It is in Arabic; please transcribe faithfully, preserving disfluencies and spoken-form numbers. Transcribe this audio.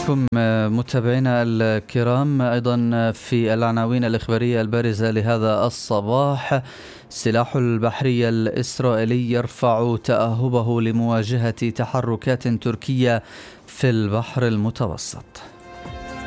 بكم متابعينا الكرام. أيضا في العناوين الإخبارية البارزة لهذا الصباح: السلاح البحري الإسرائيلي يرفع تأهبه لمواجهة تحركات تركية في البحر المتوسط.